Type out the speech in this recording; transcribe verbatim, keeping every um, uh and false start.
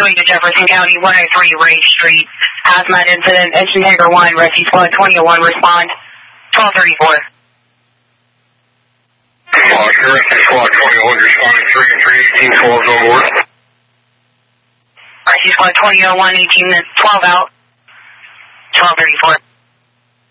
doing to Jefferson County, one oh three Ray Street. Hazmat incident, engine hangar one, Rescue Squad twenty oh one, respond. twelve thirty-four. Roger, Rescue Squad twenty oh one, responding three three eighteen twelve on board. Rescue Squad twenty oh one, eighteen twelve out. twelve thirty-four.